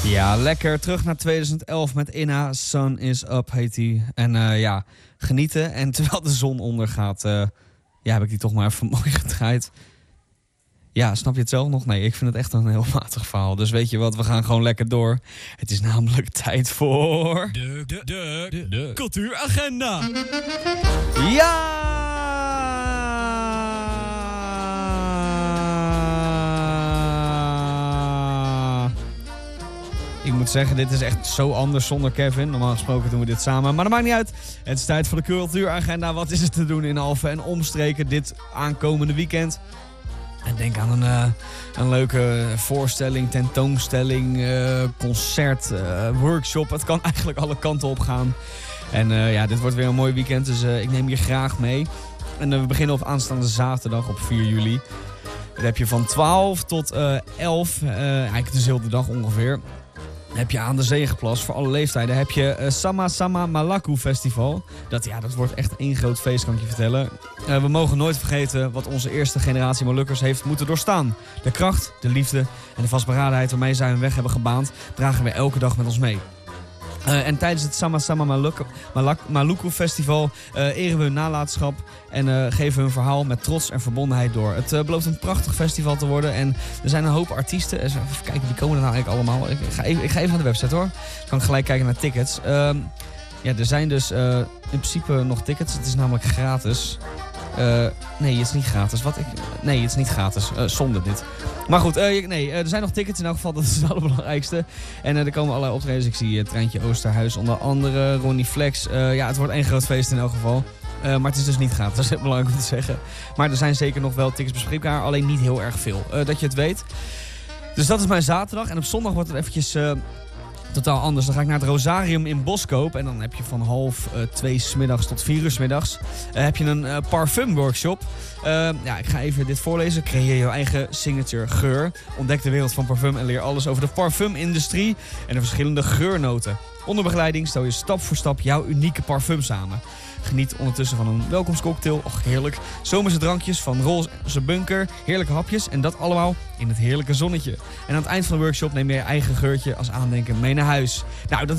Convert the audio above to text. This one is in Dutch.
Ja, lekker. Terug naar 2011 met Inna. Sun is up, heet die. En genieten. En terwijl de zon ondergaat, heb ik die toch maar even mooi gedraaid. Ja, snap je het zelf nog? Nee, ik vind het echt een heel matig verhaal. Dus weet je wat, we gaan gewoon lekker door. Het is namelijk tijd voor... De cultuuragenda. Ja! Ik moet zeggen, dit is echt zo anders zonder Kevin. Normaal gesproken doen we dit samen. Maar dat maakt niet uit. Het is tijd voor de cultuuragenda. Wat is er te doen in Alphen en omstreken dit aankomende weekend? En denk aan een leuke voorstelling, tentoonstelling, concert, workshop. Het kan eigenlijk alle kanten op gaan. En dit wordt weer een mooi weekend, dus ik neem je graag mee. En we beginnen op aanstaande zaterdag op 4 juli. Dan heb je van 12 tot 11, eigenlijk dus heel de dag ongeveer... heb je aan de Zegenplas voor alle leeftijden heb je Sama Sama Malaku Festival. Dat wordt echt één groot feest, kan ik je vertellen. We mogen nooit vergeten wat onze eerste generatie Molukkers heeft moeten doorstaan. De kracht, de liefde en de vastberadenheid waarmee zij hun weg hebben gebaand, dragen we elke dag met ons mee. En tijdens het Sama Sama Maluku Festival eren we hun nalatenschap en geven hun verhaal met trots en verbondenheid door. Het belooft een prachtig festival te worden en er zijn een hoop artiesten. Even kijken, wie komen er nou eigenlijk allemaal? Ik ga even naar de website hoor. Dan kan ik gelijk kijken naar tickets. Er zijn dus in principe nog tickets. Het is namelijk gratis. Nee, het is niet gratis. Nee, het is niet gratis. Zonde dit. Maar goed, er zijn nog tickets in elk geval. Dat is het allerbelangrijkste. En er komen allerlei optredens. Ik zie Treintje Oosterhuis onder andere. Ronnie Flex. Het wordt één groot feest in elk geval. Maar het is dus niet gratis. Dat is heel belangrijk om te zeggen. Maar er zijn zeker nog wel tickets beschikbaar. Alleen niet heel erg veel. Dat je het weet. Dus dat is mijn zaterdag. En op zondag wordt het eventjes... totaal anders. Dan ga ik naar het Rosarium in Boskoop. En dan heb je van 1:30 'smiddags tot 4:00 'middags heb je een parfumworkshop. Ik ga even dit voorlezen. Creëer je eigen signature geur. Ontdek de wereld van parfum en leer alles over de parfumindustrie en de verschillende geurnoten. Onder begeleiding stel je stap voor stap jouw unieke parfum samen. Geniet ondertussen van een welkomstcocktail. Och, heerlijk. Zomerse drankjes van Roze Bunker. Heerlijke hapjes. En dat allemaal in het heerlijke zonnetje. En aan het eind van de workshop neem je je eigen geurtje als aandenken mee naar huis. Nou, dat